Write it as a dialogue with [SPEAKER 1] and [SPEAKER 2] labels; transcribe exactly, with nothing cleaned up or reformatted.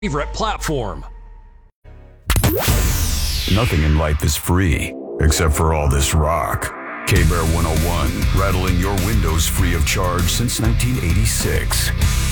[SPEAKER 1] favorite platform.
[SPEAKER 2] Nothing in life is free, except for all this rock. K-Bear one oh one, rattling your windows free of charge since nineteen eighty-six.